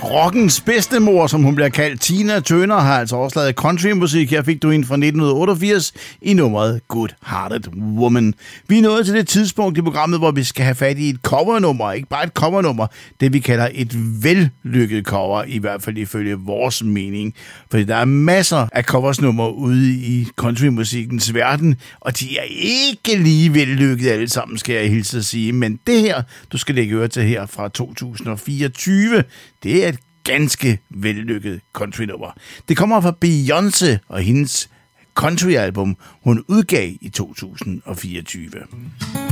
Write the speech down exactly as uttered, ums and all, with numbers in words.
Rockens bedstemor, som hun bliver kaldt, Tina Turner, har altså også lavet countrymusik. Her fik du en fra nitten otteogfirs i nummeret Good Hearted Woman. Vi er nået til det tidspunkt i programmet, hvor vi skal have fat i et covernummer. Ikke bare et covernummer, det vi kalder et vellykket cover, i hvert fald ifølge vores mening. Fordi der er masser af coversnummer ude i countrymusikkens verden, og de er ikke lige vellykket alle sammen, skal jeg hilse at sige. Men det her, du skal lægge øre til her fra to tusind og fireogtyve, det er et ganske vellykket countrynummer. Det kommer fra Beyoncé og hendes countryalbum, hun udgav i to tusind og fireogtyve.